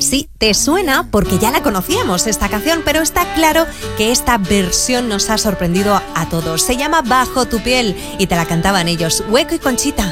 Sí, te suena porque ya la conocíamos esta canción, pero está claro que esta versión nos ha sorprendido a todos. Se llama Bajo tu piel y te la cantaban ellos, Hueco y Conchita.